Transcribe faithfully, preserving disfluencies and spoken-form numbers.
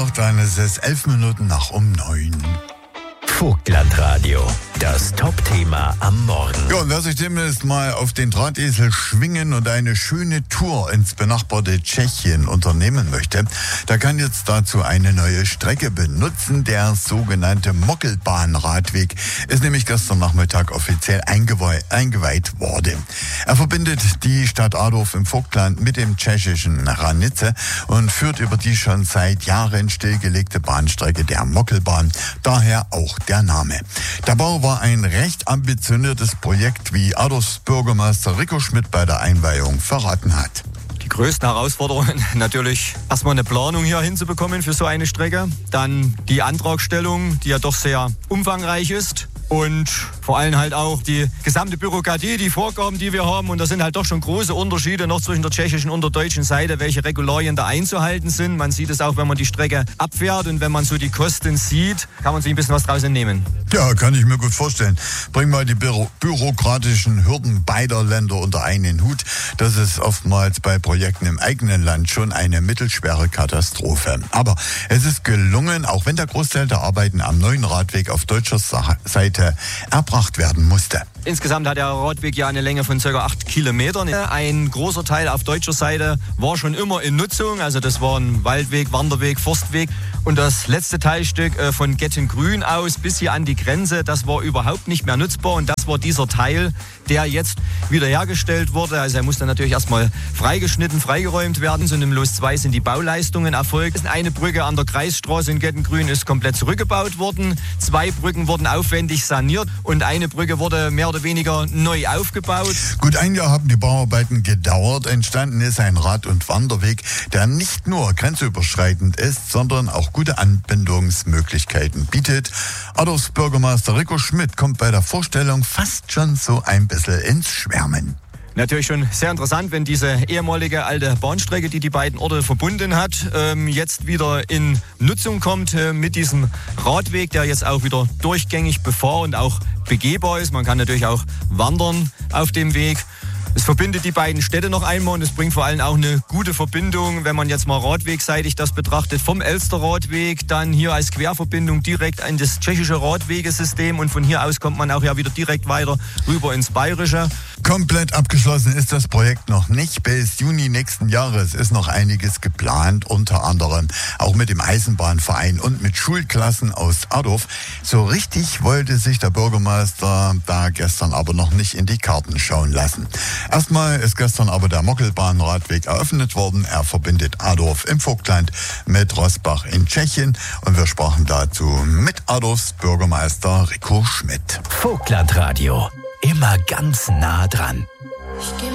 Dann ist es elf Minuten nach um neun. Vogtlandradio, das Top-Thema am Morgen. Ja, und wer sich demnächst mal auf den Drahtesel schwingen und eine schöne Tour ins benachbarte Tschechien unternehmen möchte, der kann jetzt dazu eine neue Strecke benutzen. Der sogenannte Mockelbahnradweg ist nämlich gestern Nachmittag offiziell eingeweiht, eingeweiht worden. Er verbindet die Stadt Adorf im Vogtland mit dem tschechischen Hranice und führt über die schon seit Jahren stillgelegte Bahnstrecke der Mockelbahn, daher auch der Name. Der Bau war ein recht ambitioniertes Projekt, wie Adorfs Bürgermeister Rico Schmidt bei der Einweihung verraten hat. Die größten Herausforderungen natürlich erstmal eine Planung hier hinzubekommen für so eine Strecke, dann die Antragstellung, die ja doch sehr umfangreich ist. Und vor allem halt auch die gesamte Bürokratie, die Vorgaben, die wir haben. Und da sind halt doch schon große Unterschiede noch zwischen der tschechischen und der deutschen Seite, welche Regularien da einzuhalten sind. Man sieht es auch, wenn man die Strecke abfährt und wenn man so die Kosten sieht, kann man sich ein bisschen was draus entnehmen. Ja, kann ich mir gut vorstellen. Bring mal die büro- bürokratischen Hürden beider Länder unter einen Hut. Das ist oftmals bei Projekten im eigenen Land schon eine mittelschwere Katastrophe. Aber es ist gelungen, auch wenn der Großteil der Arbeiten am neuen Radweg auf deutscher Seite erbracht werden musste. Insgesamt hat der Radweg ja eine Länge von ca. acht Kilometern. Ein großer Teil auf deutscher Seite war schon immer in Nutzung. Also das waren Waldweg, Wanderweg, Forstweg. Und das letzte Teilstück von Gettengrün aus bis hier an die Grenze, das war überhaupt nicht mehr nutzbar. Und das war dieser Teil, der jetzt wiederhergestellt wurde. Also er musste natürlich erstmal freigeschnitten, freigeräumt werden. So im Los zwei sind die Bauleistungen erfolgt. Eine Brücke an der Kreisstraße in Gettengrün ist komplett zurückgebaut worden. Zwei Brücken wurden aufwendig saniert und eine Brücke wurde mehr oder weniger neu aufgebaut. Gut ein Jahr haben die Bauarbeiten gedauert. Entstanden ist ein Rad- und Wanderweg, der nicht nur grenzüberschreitend ist, sondern auch gute Anbindungsmöglichkeiten bietet. Adorfs Bürgermeister Rico Schmidt kommt bei der Vorstellung fast schon so ein bisschen ins Schwärmen. Natürlich schon sehr interessant, wenn diese ehemalige alte Bahnstrecke, die die beiden Orte verbunden hat, ähm, jetzt wieder in Nutzung kommt äh, mit diesem Radweg, der jetzt auch wieder durchgängig befahr- und auch begehbar ist. Man kann natürlich auch wandern auf dem Weg. Es verbindet die beiden Städte noch einmal und es bringt vor allem auch eine gute Verbindung, wenn man jetzt mal radwegseitig das betrachtet, vom Elsterradweg dann hier als Querverbindung direkt an das tschechische Radwegesystem und von hier aus kommt man auch ja wieder direkt weiter rüber ins Bayerische. Komplett abgeschlossen ist das Projekt noch nicht. Bis Juni nächsten Jahres ist noch einiges geplant, unter anderem auch mit dem Eisenbahnverein und mit Schulklassen aus Adorf. So richtig wollte sich der Bürgermeister da gestern aber noch nicht in die Karten schauen lassen. Erstmal ist gestern aber der Mockelbahnradweg eröffnet worden. Er verbindet Adorf im Vogtland mit Roßbach in Tschechien. Und wir sprachen dazu mit Adorfs Bürgermeister Rico Schmidt. Vogtlandradio, immer ganz nah dran.